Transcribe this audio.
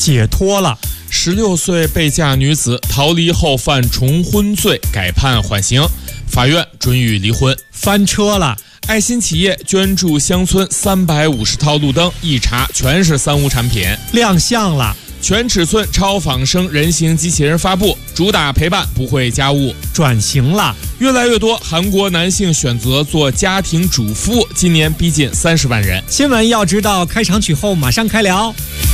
解脱了。 16岁被嫁女子逃离后犯重婚罪，改判缓刑，法院准予离婚。 翻车了。 爱心企业捐助乡村350套路灯，一查全是三无产品。 亮相了。 全尺寸超仿生人形机器人发布，主打陪伴不会家务。 转型了。 越来越多韩国男性选择做家庭主夫，今年逼近30万人。 新闻要知道，开场曲后马上开聊。